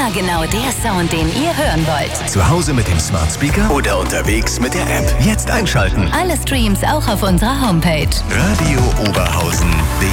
Immer genau der Sound, den ihr hören wollt. Zu Hause mit dem Smart Speaker oder unterwegs mit der App. Jetzt einschalten. Alle Streams auch auf unserer Homepage. Radio Oberhausen.de